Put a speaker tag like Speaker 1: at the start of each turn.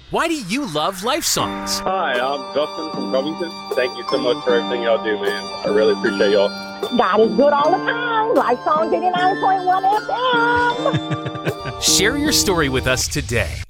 Speaker 1: Why do you love Life Songs?
Speaker 2: Hi, I'm Justin from Covington. Thank you so much for everything y'all do, man. I really appreciate y'all.
Speaker 3: God is good all the time. Life Song 89.1 FM.
Speaker 1: Share your story with us today.